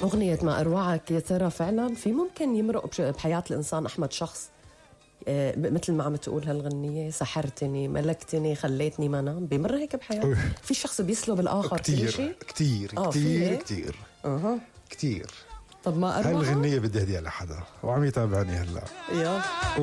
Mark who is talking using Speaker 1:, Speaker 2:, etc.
Speaker 1: أغنية ما أروعك، يا ترى فعلا في ممكن يمرق بحياة الإنسان أحمد شخص مثل ما عم تقول هالغنية، سحرتني ملكتني خليتني ما نام، بمر هيك بحياته؟ في شخص بيسلب الآخر
Speaker 2: كتير
Speaker 1: شيء؟
Speaker 2: كتير كتير كتير كتير.
Speaker 1: طب ما أروعك
Speaker 2: هالغنية بدي أهديها لحدا وعم يتابعني هلا.
Speaker 1: يلا